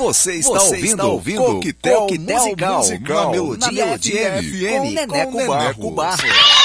Você está ouvindo Coquetel Musical na Melodia FM com Neneco Barros.